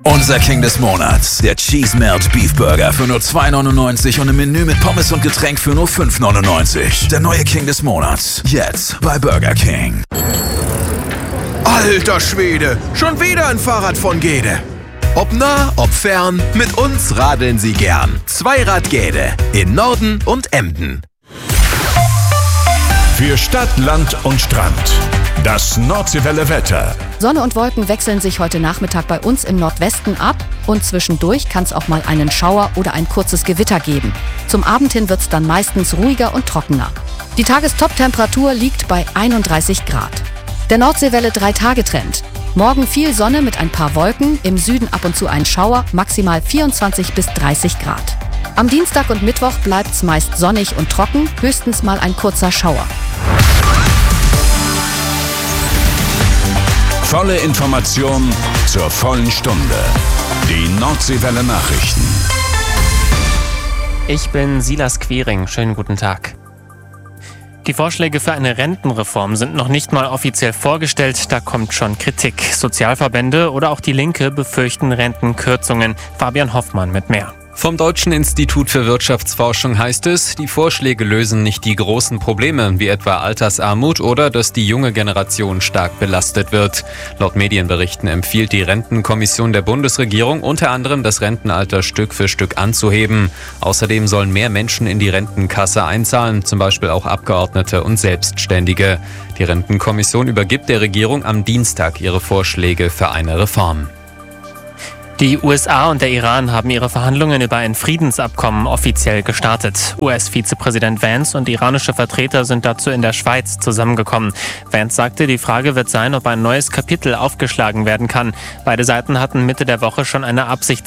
Unser King des Monats, der Cheese Melt Beef Burger für nur $2,99 und im Menü mit Pommes und Getränk für nur $5,99. Der neue King des Monats, jetzt bei Burger King. Alter Schwede, schon wieder ein Fahrrad von Gede. Ob nah, ob fern, mit uns radeln Sie gern. Zweirad Gede in Norden und Emden. Für Stadt, Land und Strand. Das Nordseewelle Wetter. Sonne und Wolken wechseln sich heute Nachmittag bei uns im Nordwesten ab und zwischendurch kann es auch mal einen Schauer oder ein kurzes Gewitter geben. Zum Abend hin wird es dann meistens ruhiger und trockener. Die Tagestop-Temperatur liegt bei 31 Grad. Der Nordseewelle 3-Tage-Trend. Morgen viel Sonne mit ein paar Wolken, im Süden ab und zu ein Schauer, maximal 24 bis 30 Grad. Am Dienstag und Mittwoch bleibt's meist sonnig und trocken, höchstens mal ein kurzer Schauer. Volle Information zur vollen Stunde. Die Nordseewelle Nachrichten. Ich bin Silas Quiring. Schönen guten Tag. Die Vorschläge für eine Rentenreform sind noch nicht mal offiziell vorgestellt, da kommt schon Kritik. Sozialverbände oder auch die Linke befürchten Rentenkürzungen. Fabian Hoffmann mit mehr. Vom Deutschen Institut für Wirtschaftsforschung heißt es, die Vorschläge lösen nicht die großen Probleme, wie etwa Altersarmut oder dass die junge Generation stark belastet wird. Laut Medienberichten empfiehlt die Rentenkommission der Bundesregierung unter anderem, das Rentenalter Stück für Stück anzuheben. Außerdem sollen mehr Menschen in die Rentenkasse einzahlen, zum Beispiel auch Abgeordnete und Selbstständige. Die Rentenkommission übergibt der Regierung am Dienstag ihre Vorschläge für eine Reform. Die USA und der Iran haben ihre Verhandlungen über ein Friedensabkommen offiziell gestartet. US-Vizepräsident Vance und iranische Vertreter sind dazu in der Schweiz zusammengekommen. Vance sagte, die Frage wird sein, ob ein neues Kapitel aufgeschlagen werden kann. Beide Seiten hatten Mitte der Woche schon eine